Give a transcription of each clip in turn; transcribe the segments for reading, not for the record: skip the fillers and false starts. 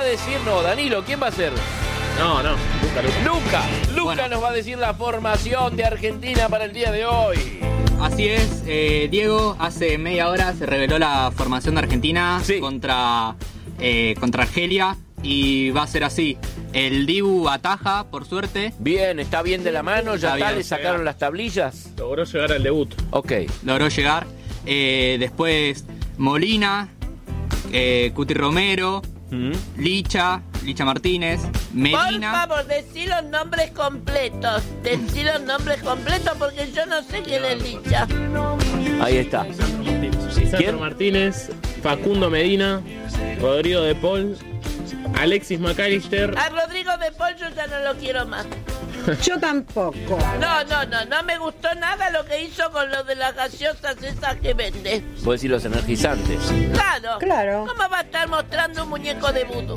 decir, no, Danilo, ¿quién va a ser? No, Luca. Luca bueno. Nos va a decir la formación de Argentina para el día de hoy. Así es, Diego, hace media hora se reveló la formación de Argentina contra Argelia y va a ser así. El Dibu ataja, por suerte. Bien, está bien de la mano, ya está, le sacaron las tablillas. Logró llegar al debut. Ok. Logró llegar. Después Molina, Cuti Romero, Licha Martínez, Medina. Por favor, decí los nombres completos. Decí los nombres completos porque yo no sé quién es Licha. Ahí está. Lisandro Martínez, Facundo Medina, Rodrigo de Paul, Alexis McAllister. A Rodrigo de Paul yo ya no lo quiero más. Yo tampoco. No me gustó nada lo que hizo con lo de las gaseosas esas que vende. Puedo decir los energizantes. Claro. ¿Cómo va a estar mostrando un muñeco de vudú?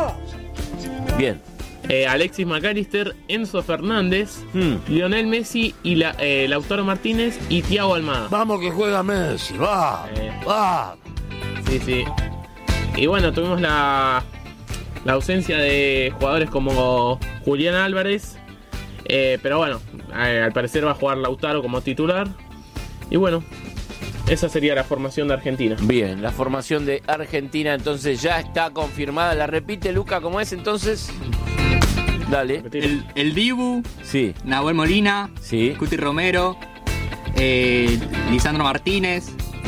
Bien. Alexis McAllister, Enzo Fernández, Lionel Messi y Lautaro Martínez y Thiago Almada. Vamos que juega Messi, va. Sí. Y bueno, tuvimos la ausencia de jugadores como Julián Álvarez, pero bueno, al parecer va a jugar Lautaro como titular. Y bueno, esa sería la formación de Argentina. Bien, la formación de Argentina entonces ya está confirmada. ¿La repite, Luca, cómo es entonces? Dale. El Dibu, sí. Nahuel Molina, sí. Cuti Romero, Lisandro Martínez,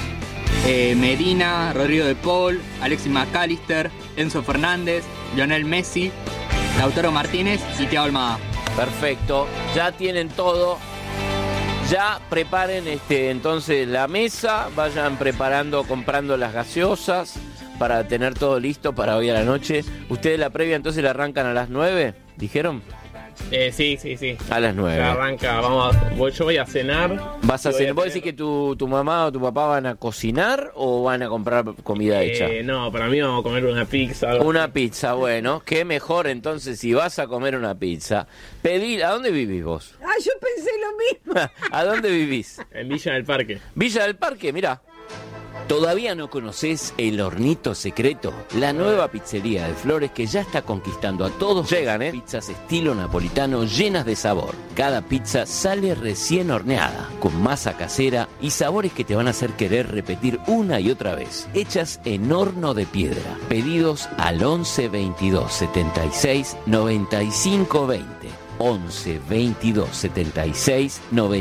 Medina, Rodrigo de Paul, Alexis McAllister, Enzo Fernández, Lionel Messi, Lautaro Martínez y Thiago Almada. Perfecto, ya tienen todo. Ya preparen entonces la mesa, vayan comprando las gaseosas para tener todo listo para hoy a la noche. ¿Ustedes la previa entonces la arrancan a las 9? ¿Dijeron? Sí. A las 9. Ya arranca, yo voy a cenar. ¿Vas a cenar? ¿Vos decís que tu mamá o tu papá van a cocinar o van a comprar comida hecha? No, para mí vamos a comer una pizza. Una pizza, bueno, qué mejor entonces si vas a comer una pizza. ¿A dónde vivís vos? Yo pensé lo mismo. ¿A dónde vivís? En Villa del Parque. Villa del Parque, mirá. ¿Todavía no conoces El Hornito Secreto? La nueva pizzería de Flores que ya está conquistando a todos. Llegan, pizzas estilo napolitano llenas de sabor. Cada pizza sale recién horneada, con masa casera y sabores que te van a hacer querer repetir una y otra vez. Hechas en horno de piedra. Pedidos al 11 22 76 95 20. 11 22 76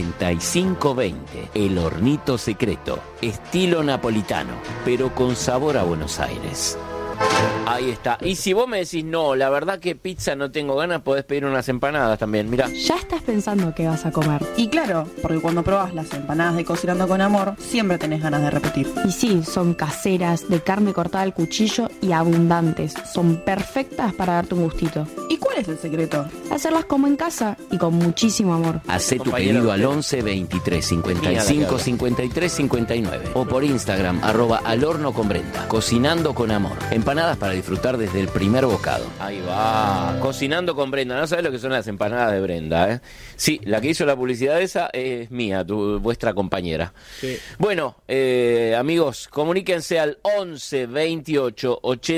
95 20. El Hornito Secreto, estilo napolitano, pero con sabor a Buenos Aires. Ahí está. Y si vos me decís, no, la verdad que pizza no tengo ganas, podés pedir unas empanadas también, mirá. Ya estás pensando qué vas a comer. Y claro, porque cuando probás las empanadas de Cocinando con Amor, siempre tenés ganas de repetir. Y sí, son caseras, de carne cortada al cuchillo y abundantes. Son perfectas para darte un gustito. ¿Y cuál es el secreto? Hacerlas como en casa y con muchísimo amor. Hacé tu pedido al 11 23 55 53 59 o por Instagram @alhornoconbrenda. Cocinando con Amor. Empanadas para disfrutar desde el primer bocado. Ahí va, Cocinando con Brenda. No sabes lo que son las empanadas de Brenda, ¿eh? Sí, la que hizo la publicidad esa es mía, vuestra compañera. Sí. Bueno, amigos, comuníquense al 11 28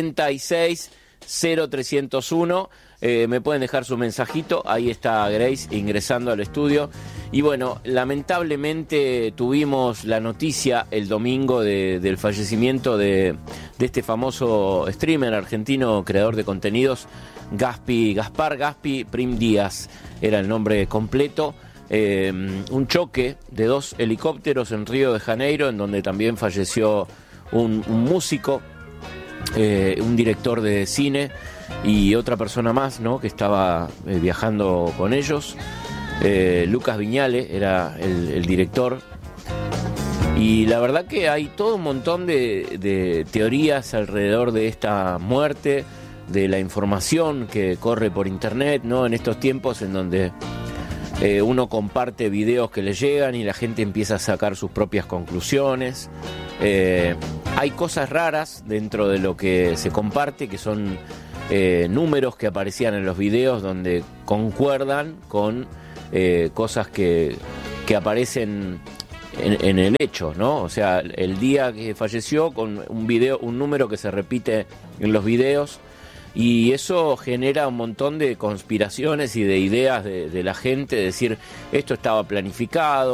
86 0301. Me pueden dejar su mensajito. Ahí está Grace ingresando al estudio. Y bueno, lamentablemente tuvimos la noticia el domingo del fallecimiento de este famoso streamer argentino, creador de contenidos, Gaspar Gaspi Prim Díaz, era el nombre completo. Un choque de 2 helicópteros en Río de Janeiro, en donde también falleció un músico, un director de cine y otra persona más, ¿no?, que estaba viajando con ellos. Lucas Viñale era el director. Y la verdad que hay todo un montón de teorías alrededor de esta muerte, de la información que corre por internet, ¿no?, en estos tiempos en donde uno comparte videos que le llegan y la gente empieza a sacar sus propias conclusiones. Hay cosas raras dentro de lo que se comparte, que son números que aparecían en los videos donde concuerdan con cosas que aparecen en el hecho, ¿no? O sea, el día que falleció, con un número que se repite en los videos. Y eso genera un montón de conspiraciones y de ideas de la gente, de decir, esto estaba planificado.